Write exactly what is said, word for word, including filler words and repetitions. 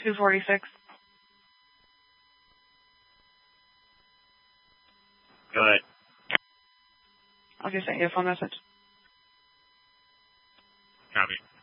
two forty-six. Go ahead. I'll just send you a phone message. Copy.